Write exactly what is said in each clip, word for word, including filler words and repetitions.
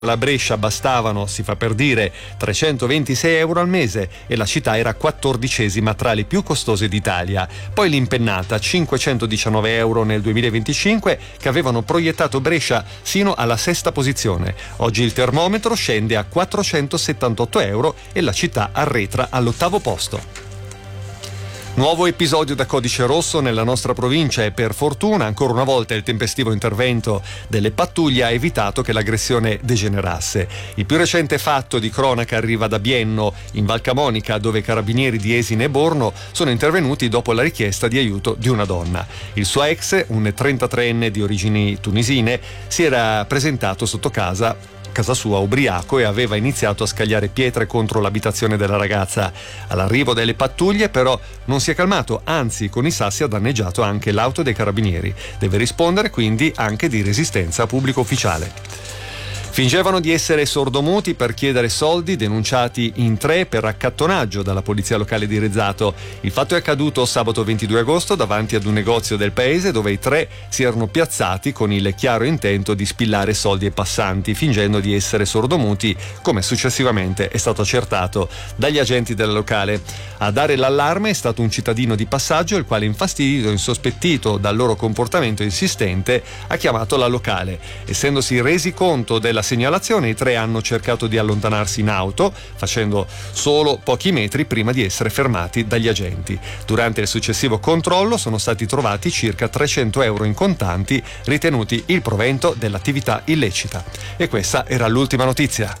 La Brescia bastavano, si fa per dire, trecentoventisei euro al mese e la città era quattordicesima tra le più costose d'Italia. Poi l'impennata, cinquecentodiciannove euro nel duemilaventicinque, che avevano proiettato Brescia sino alla sesta posizione. Oggi il termometro scende a quattrocentosettantotto euro e la città arretra all'ottavo posto. Nuovo episodio da codice rosso nella nostra provincia e per fortuna ancora una volta il tempestivo intervento delle pattuglie ha evitato che l'aggressione degenerasse. Il più recente fatto di cronaca arriva da Bienno, in Val Camonica, dove i carabinieri di Esine e Borno sono intervenuti dopo la richiesta di aiuto di una donna. Il suo ex, un trentatreenne di origini tunisine, si era presentato sotto casa casa sua ubriaco e aveva iniziato a scagliare pietre contro l'abitazione della ragazza. All'arrivo delle pattuglie però non si è calmato, anzi con i sassi ha danneggiato anche l'auto dei carabinieri. Deve rispondere quindi anche di resistenza a pubblico ufficiale. Fingevano di essere sordomuti per chiedere soldi, denunciati in tre per accattonaggio dalla polizia locale di Rezzato. Il fatto è accaduto sabato ventidue agosto davanti ad un negozio del paese dove i tre si erano piazzati con il chiaro intento di spillare soldi ai passanti, fingendo di essere sordomuti, come successivamente è stato accertato dagli agenti del locale. A dare l'allarme è stato un cittadino di passaggio, il quale, infastidito e insospettito dal loro comportamento insistente, ha chiamato la locale. Essendosi resi conto della segnalazione, i tre hanno cercato di allontanarsi in auto, facendo solo pochi metri prima di essere fermati dagli agenti. Durante il successivo controllo sono stati trovati circa trecento euro in contanti, ritenuti il provento dell'attività illecita. E questa era l'ultima notizia.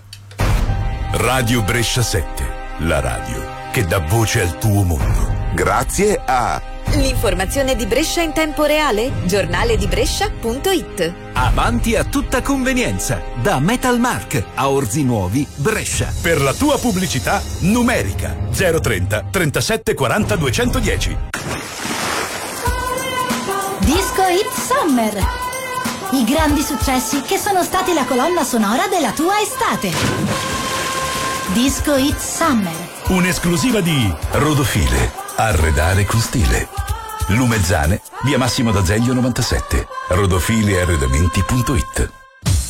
Radio Brescia sette, la radio che dà voce al tuo mondo. Grazie a l'informazione di Brescia in tempo reale, giornale di Brescia punto it. Avanti a tutta convenienza, da Metal Mark a Orzi Nuovi, Brescia. Per la tua pubblicità numerica zero trenta trentasette quaranta duecentodieci. Disco Hit Summer. I grandi successi che sono stati la colonna sonora della tua estate. Disco Hit Summer. Un'esclusiva di Rodofile, arredare con stile. Lumezzane, via Massimo d'Azeglio novantasette. rodofile arredamenti punto it.